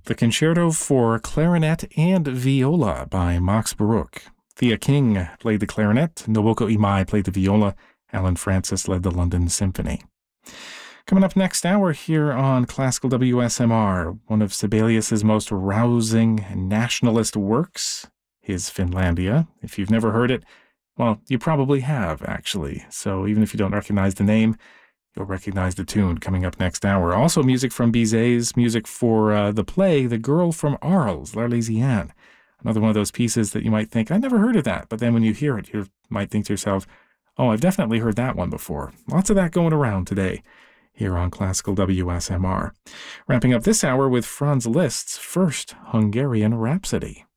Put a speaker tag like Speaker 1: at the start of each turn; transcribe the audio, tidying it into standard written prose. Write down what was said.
Speaker 1: The Concerto for Clarinet and Viola by Max Baruch. Thea King played the clarinet, Nobuko Imai played the viola, Alan Francis led the London Symphony. Coming up next hour here on Classical WSMR, one of Sibelius's most rousing nationalist works, his Finlandia. If you've never heard it, well, you probably have, actually. So even if you don't recognize the name, you'll recognize the tune coming up next hour. Also music from Bizet's, music for the play The Girl from Arles, L'Arlésienne. Another one of those pieces that you might think, I never heard of that. But then when you hear it, you might think to yourself, oh, I've definitely heard that one before. Lots of that going around today here on Classical WSMR. Wrapping up this hour with Franz Liszt's first Hungarian Rhapsody.